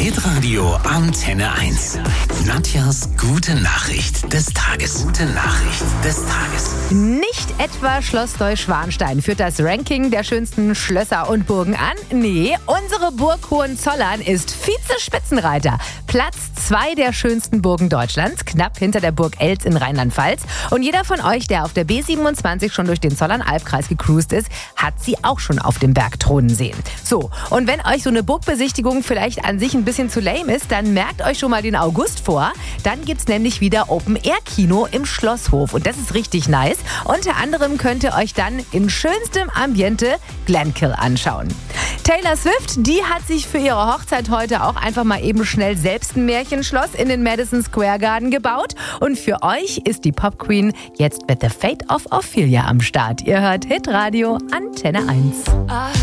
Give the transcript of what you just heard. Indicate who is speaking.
Speaker 1: Hitradio Antenne 1. Nadjas gute Nachricht des Tages. Gute Nachricht des Tages.
Speaker 2: Nicht etwa Schloss Neuschwanstein führt das Ranking der schönsten Schlösser und Burgen an. Nee, unsere Burg Hohenzollern ist Vize-Spitzenreiter. Platz 2 der schönsten Burgen Deutschlands, knapp hinter der Burg Eltz in Rheinland-Pfalz. Und jeder von euch, der auf der B27 schon durch den Zollern-Albkreis gecruised ist, hat sie auch schon auf dem Berg thronen sehen. So, und wenn euch so eine Burgbesichtigung vielleicht an sich ein bisschen zu lame ist, dann merkt euch schon mal den August vor. Dann gibt's nämlich wieder Open-Air-Kino im Schlosshof. Und das ist richtig nice. Unter anderem könnt ihr euch dann in schönstem Ambiente Glenkill anschauen. Taylor Swift, die hat sich für ihre Hochzeit heute auch einfach mal eben schnell selbst ein Märchenschloss in den Madison Square Garden gebaut. Und für euch ist die Pop Queen jetzt mit The Fate of Ophelia am Start. Ihr hört Hitradio Antenne 1.